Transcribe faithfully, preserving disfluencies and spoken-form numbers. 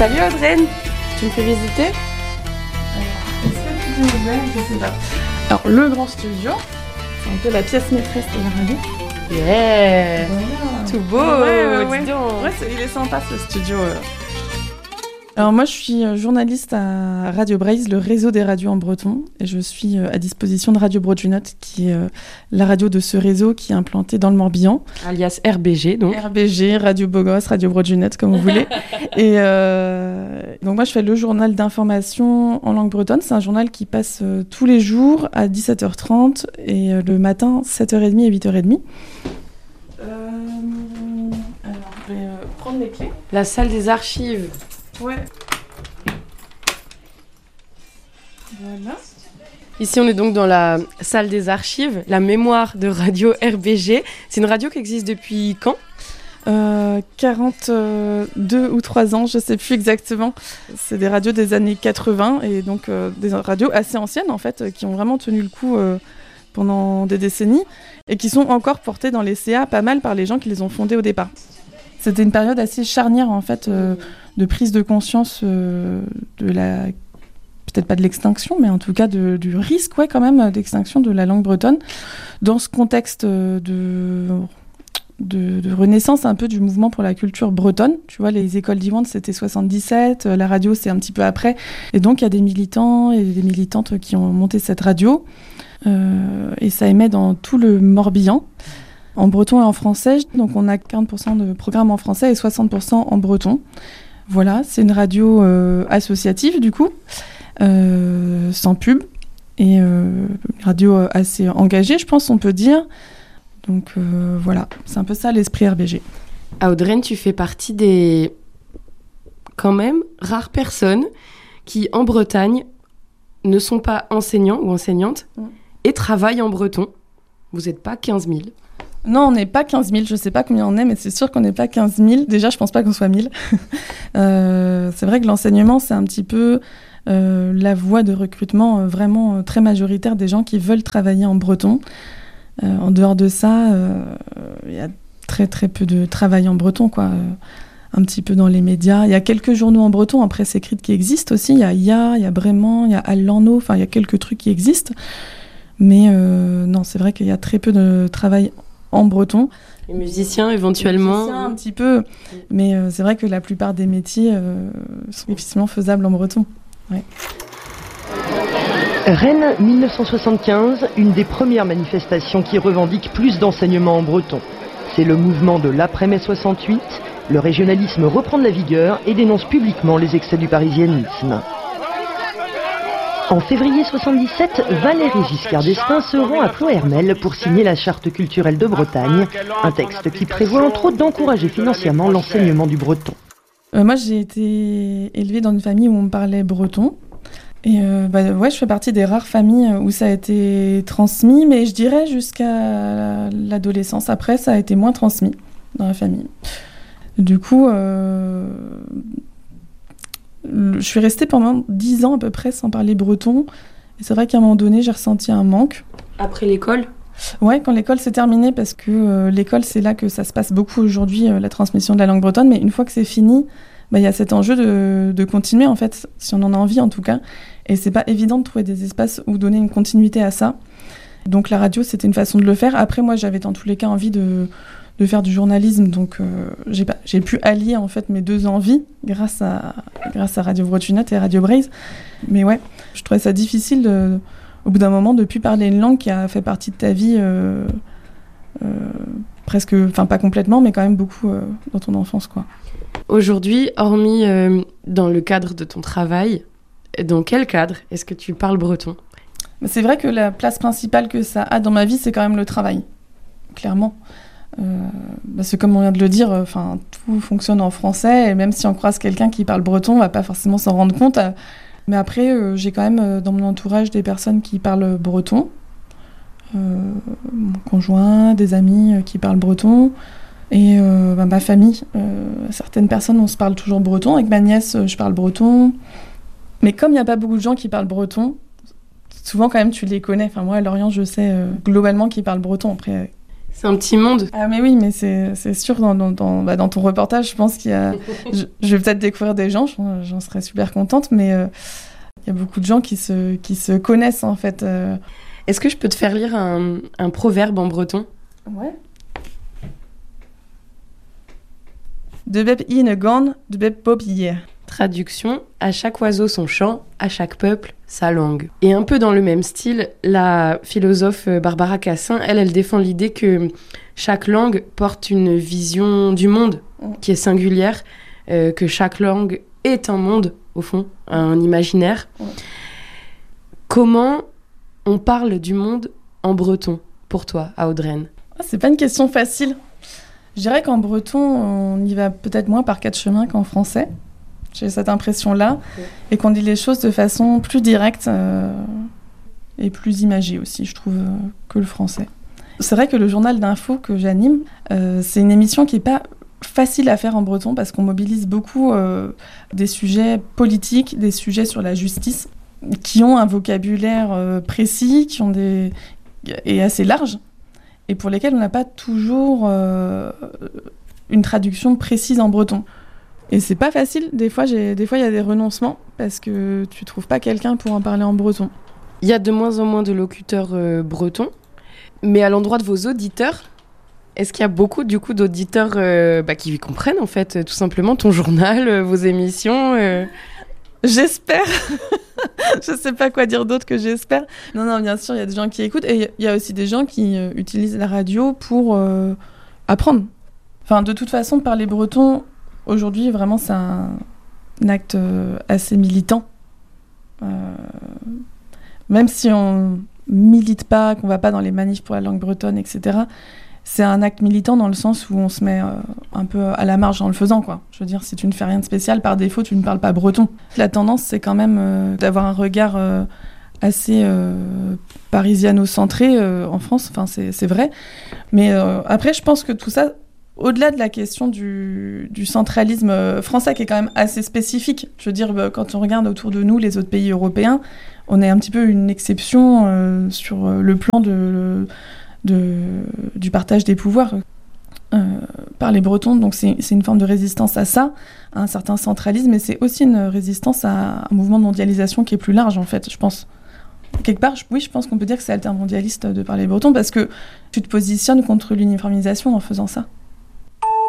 Salut Audrey, tu me fais visiter? Est-ce que tu es ouvert? Je sais pas. Alors, le grand studio, c'est un peu la pièce maîtresse de la radio. Yeah, Voilà. tout beau, Ouais, ouais, ouais. dis donc. Ouais, c'est, il est sympa ce studio. euh. Alors moi, je suis journaliste à Radio Braise, le réseau des radios en breton, et je suis à disposition de Radio Broadunut, qui est euh, la radio de ce réseau qui est implantée dans le Morbihan. Alias R B G, donc. R B G, Radio Bogos, Radio Broadunut, comme vous voulez. Et euh, donc moi, je fais le journal d'information en langue bretonne. C'est un journal qui passe euh, tous les jours à dix-sept heures trente et euh, le matin, sept heures trente et huit heures trente. Euh, alors, je vais euh, prendre les clés. La salle des archives. Ouais. Voilà. Ici, on est donc dans la salle des archives, la mémoire de Radio R B G. C'est une radio qui existe depuis quand? euh, quarante-deux ou trois ans, je sais plus exactement. C'est des radios des années quatre-vingts et donc euh, des radios assez anciennes en fait, qui ont vraiment tenu le coup euh, pendant des décennies et qui sont encore portées dans les C A pas mal par les gens qui les ont fondées au départ. C'était une période assez charnière en fait euh, de prise de conscience euh, de la, peut-être pas de l'extinction, mais en tout cas de, du risque ouais, quand même d'extinction de la langue bretonne dans ce contexte de, de, de renaissance un peu du mouvement pour la culture bretonne. Tu vois, les écoles d'Iwande, c'était soixante-dix-sept, la radio, c'est un petit peu après. Et donc, il y a des militants et des militantes qui ont monté cette radio euh, et ça émet dans tout le Morbihan. En breton et en français, donc on a quarante pour cent de programmes en français et soixante pour cent en breton. Voilà, c'est une radio euh, associative du coup, euh, sans pub, et euh, une radio assez engagée, je pense on peut dire. Donc euh, voilà, c'est un peu ça l'esprit R B G. À Audrey, tu fais partie des, quand même, rares personnes qui, en Bretagne, ne sont pas enseignants ou enseignantes mmh. et travaillent en breton. Vous n'êtes pas quinze mille. Non, on n'est pas quinze mille, je ne sais pas combien on est, mais c'est sûr qu'on n'est pas quinze mille. Déjà, je ne pense pas qu'on soit mille. euh, c'est vrai que l'enseignement, c'est un petit peu euh, la voie de recrutement euh, vraiment euh, très majoritaire des gens qui veulent travailler en breton. Euh, en dehors de ça, il euh, y a très très peu de travail en breton, quoi. Euh, un petit peu dans les médias. Il y a quelques journaux en breton en presse écrite qui existent aussi. Il y a I A, il y a Brément, il y a Allano, enfin il y a quelques trucs qui existent. Mais euh, non, c'est vrai qu'il y a très peu de travail en breton. Les musiciens éventuellement. Les musiciens un petit peu, mais euh, c'est vrai que la plupart des métiers euh, sont difficilement faisables en breton. Ouais. Rennes dix-neuf cent soixante-quinze, une des premières manifestations qui revendique plus d'enseignement en breton. C'est le mouvement de l'après-mai soixante-huit. Le régionalisme reprend de la vigueur et dénonce publiquement les excès du parisianisme. En février soixante-dix-sept, Valéry Giscard d'Estaing se rend à Ploërmel pour signer la Charte culturelle de Bretagne, un texte qui prévoit entre autres d'encourager financièrement l'enseignement du breton. Euh, moi, j'ai été élevée dans une famille où on parlait breton. Et euh, bah, ouais, je fais partie des rares familles où ça a été transmis, mais je dirais jusqu'à l'adolescence. Après, ça a été moins transmis dans la famille. Du coup, euh, je suis restée pendant dix ans à peu près sans parler breton. Et c'est vrai qu'à un moment donné, j'ai ressenti un manque. Après l'école ? Ouais, quand l'école s'est terminée, parce que euh, l'école, c'est là que ça se passe beaucoup aujourd'hui, euh, la transmission de la langue bretonne. Mais une fois que c'est fini, bah, y a cet enjeu de, de continuer, en fait, si on en a envie en tout cas. Et c'est pas évident de trouver des espaces où donner une continuité à ça. Donc la radio, c'était une façon de le faire. Après, moi, j'avais dans tous les cas envie de, de faire du journalisme. Donc euh, j'ai, pas, j'ai pu allier en fait mes deux envies grâce à, grâce à Radio Broadunut et Radio Braise. Mais ouais, je trouvais ça difficile de, au bout d'un moment de ne plus parler une langue qui a fait partie de ta vie euh, euh, presque, enfin pas complètement, mais quand même beaucoup euh, dans ton enfance, quoi. Aujourd'hui, hormis euh, dans le cadre de ton travail, dans quel cadre est-ce que tu parles breton ? C'est vrai que la place principale que ça a dans ma vie, c'est quand même le travail, clairement. Euh, parce que comme on vient de le dire, enfin, tout fonctionne en français, et même si on croise quelqu'un qui parle breton, on va pas forcément s'en rendre compte. Mais après, euh, j'ai quand même euh, dans mon entourage des personnes qui parlent breton, euh, mon conjoint, des amis euh, qui parlent breton, et euh, bah, ma famille. Euh, certaines personnes, on se parle toujours breton. Avec ma nièce, euh, je parle breton. Mais comme il n'y a pas beaucoup de gens qui parlent breton, souvent quand même tu les connais. Enfin moi à Lorient je sais euh, globalement qu'ils parlent breton. Après, C'est un petit monde. Ah mais oui, mais c'est, c'est sûr, dans, dans, dans, bah, dans ton reportage, je pense qu'il y a... je, je vais peut-être découvrir des gens, j'en, j'en serais super contente, mais euh, il y a beaucoup de gens qui se, qui se connaissent, en fait. Euh... Est-ce que je peux te faire lire un, un proverbe en breton ? Ouais. De bep ine gan, de bep pop hier. Traduction, à chaque oiseau son chant, à chaque peuple sa langue. Et un peu dans le même style, la philosophe Barbara Cassin, elle, elle défend l'idée que chaque langue porte une vision du monde qui est singulière, euh, que chaque langue est un monde, au fond, un imaginaire. Comment on parle du monde en breton, pour toi, à Audreyne ? Ah, c'est pas une question facile. Je dirais qu'en breton, on y va peut-être moins par quatre chemins qu'en français. J'ai cette impression-là. Okay. Et qu'on dit les choses de façon plus directe euh, et plus imagée aussi, je trouve, euh, que le français. C'est vrai que le journal d'info que j'anime, euh, c'est une émission qui n'est pas facile à faire en breton parce qu'on mobilise beaucoup euh, des sujets politiques, des sujets sur la justice, qui ont un vocabulaire euh, précis, qui ont des... et assez large, et pour lesquels on n'a pas toujours euh, une traduction précise en breton. Et c'est pas facile, des fois j'ai, des fois il y a des renoncements parce que tu trouves pas quelqu'un pour en parler en breton. Il y a de moins en moins de locuteurs euh, bretons, mais à l'endroit de vos auditeurs, est-ce qu'il y a beaucoup du coup d'auditeurs euh, bah, qui comprennent en fait tout simplement ton journal, euh, vos émissions euh... J'espère. Je sais pas quoi dire d'autre que j'espère. Non, non, bien sûr, il y a des gens qui écoutent et il y a aussi des gens qui euh, utilisent la radio pour euh, apprendre. Enfin, de toute façon, parler breton, aujourd'hui, vraiment, c'est un, un acte euh, assez militant. Euh, même si on milite pas, qu'on va pas dans les manifs pour la langue bretonne, et cetera, c'est un acte militant dans le sens où on se met euh, un peu à la marge en le faisant, quoi. Je veux dire, si tu ne fais rien de spécial, par défaut, tu ne parles pas breton. La tendance, c'est quand même euh, d'avoir un regard euh, assez euh, parisiano-centré euh, en France, enfin, c'est, c'est vrai. Mais euh, après, je pense que tout ça, au-delà de la question du, du centralisme français, qui est quand même assez spécifique, je veux dire, quand on regarde autour de nous les autres pays européens, on est un petit peu une exception euh, sur le plan de... De, du partage des pouvoirs euh, par les Bretons. Donc c'est, c'est une forme de résistance à ça, à un certain centralisme, et c'est aussi une résistance à un mouvement de mondialisation qui est plus large, en fait, je pense. Quelque part, je, oui, je pense qu'on peut dire que c'est altermondialiste de parler breton, parce que tu te positionnes contre l'uniformisation en faisant ça.